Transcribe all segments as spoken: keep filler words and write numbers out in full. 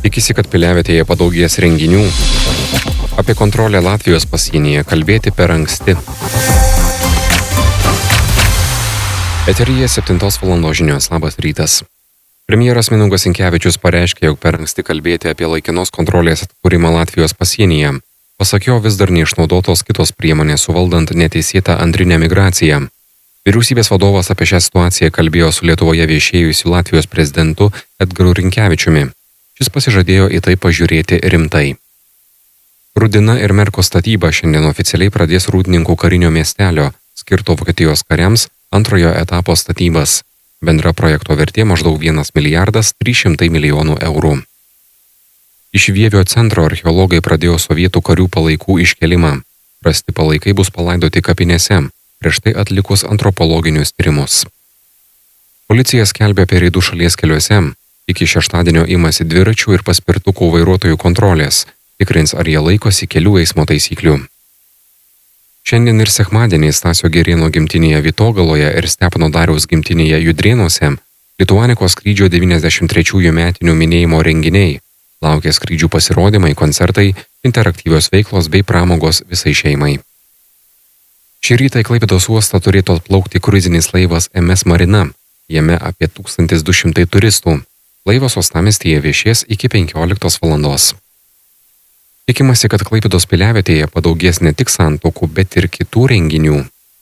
Tikisi, kad Piliavietėje padaugės renginių. Apie kontrolę Latvijos pasienyje kalbėti per anksti. Eteryje septintos valandos žinios. Labas rytas. Premjeras Mindaugas Sinkevičius pareiškė, jog per anksti kalbėti apie laikinos kontrolės atkūrimą Latvijos pasienyje. Pasak jo, vis dar neišnaudotos kitos priemonės suvaldant neteisėtą antrinę migraciją. Vyriausybės vadovas apie šią situaciją kalbėjo su Lietuvoje viešėjusiu Latvijos prezidentu Edgaru Rinkevičiumi. Šis pasižadėjo į tai pažiūrėti rimtai. Rudina ir Merko statyba šiandien oficialiai pradės Rūdninkų karinio miestelio, skirto Vokietijos kariams, antrojo etapo statybas. Bendra projekto vertė maždaug vienas milijardas trys šimtai milijonų eurų. Iš Vievio centro archeologai pradėjo sovietų karių palaikų iškelimą. Rasti palaikai bus palaidoti kapinėse, prieš tai atlikus antropologinius tyrimus. Policija skelbia apie reidų šalies keliuose. Iki šeštadienio imasi dviračių ir paspirtukų vairuotojų kontrolės, tikrins, ar jie laikosi kelių eismo taisyklių. Šiandien ir sekmadienį Stasio Gerėno gimtinėje Vytogaloje ir Stepono Dariaus gimtinėje Judrėnuose Lituanikos skrydžio devyniasdešimt trečiųjų metinių minėjimo renginiai. Laukia skrydžių pasirodymai, koncertai, interaktyvios veiklos bei pramogos visai šeimai. Šį rytą į Klaipėdos uostą turėtų atplaukti kruizinis laivas M S Marina. Jame apie tūkstantis du šimtai turistų. Laivas uostamiestyje viešės iki penkioliktos valandos. Tikimasi, kad Klaipėdos Piliavietėje padaugės ne tik santuokų, bet ir kitų renginių.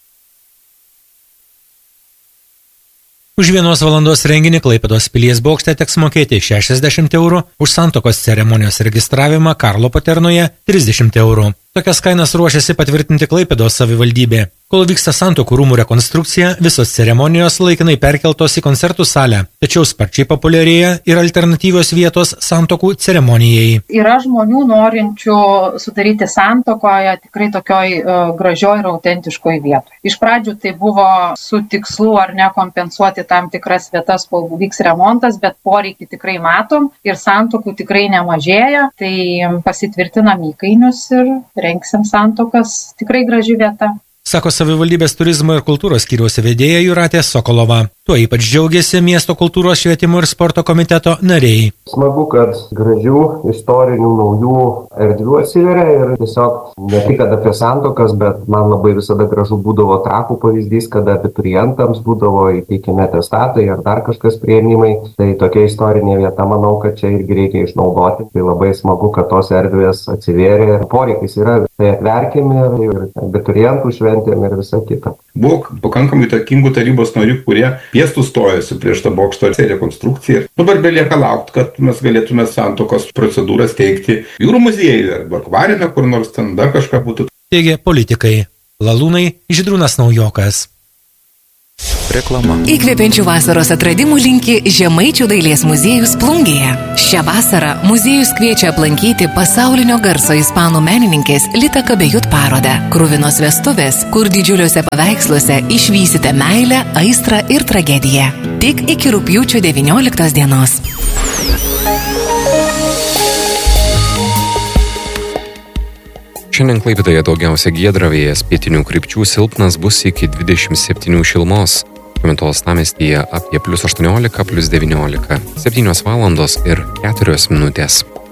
Už vienos valandos renginį Klaipėdos pilies bokšte teks mokėti šešiasdešimt eurų, už santuokos ceremonijos registravimą Karlo Paternoje trisdešimt eurų. Tokias kainas ruošiasi patvirtinti Klaipėdos savivaldybė. Kol vyksta santuokų rūmų rekonstrukcija, visos ceremonijos laikinai perkeltos į koncertų salę, tačiau sparčiai populiarėja ir alternatyvios vietos santuokų ceremonijai. Yra žmonių norinčių sudaryti santuokoje tikrai tokioj uh, gražioj ir autentiškoj vietoje. Iš pradžių tai buvo su tikslu ar ne kompensuoti tam tikras vietas, kol vyks remontas, bet poreikį tikrai matom ir santuokų tikrai nemažėja, tai pasitvirtinam įkainius ir rengsim santuokas, tikrai graži vieta. Sako savivaldybės turizmo ir kultūros skyriaus vedėja Jūratė Sokolova. Tuo ypač džiaugiasi miesto kultūros švietimo ir sporto komiteto nariai. Smagu, kad gražių, istorinių, naujų erdvių atsiveria ir tiesiog ne tik apie santuokas, bet man labai visada gražu būdavo Trakų pavyzdys, kada abiturientams būdavo įteikiami atestatai ar dar kažkas priėmimai. Tai tokia istorinė vieta, manau, kad čia irgi reikia išnaudoti. Tai labai smagu, kad tos erdvės atsivėrė ir poreikis yra. Tai atverkime ir abiturientų šventėm ir visa kita. Buvo pakankamai įtakingų tarybos narių, kurie piestų stojosi prieš tą bokšto rekonstrukciją. Dabar belieka laukti, kad mes galėtume santuokos procedūras teikti jūrų muziejuje arba akvariume, kur nors ten dar kažką būtų. Teigia politikai. Lalūnai, Žydrūnas Naujokas. Reklama. Įkvepiančių vasaros atradimų linki Žemaičių dailės muziejus Plungėje. Šią vasarą muziejus kviečia aplankyti pasaulinio garso ispanų menininkės Lita Kabejut parodą Kruvinos vestuvės, kur didžiuliuose paveiksluose išvysite meilę, aistrą ir tragediją. Tik iki rugpjūčio devynioliktos dienos. Šiandien Klaipėdoje daugiausia giedra, vėjas pietinių krypčių silpnas, bus iki dvidešimt septynių šilumos. Šventos uostamiestyje apie plius aštuoniolika, plius devyniolika. septynios valandos ir keturios minutės.